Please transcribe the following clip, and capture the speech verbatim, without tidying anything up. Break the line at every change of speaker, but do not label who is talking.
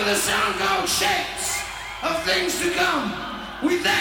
with a sound called Shapes of Things to Come. We thank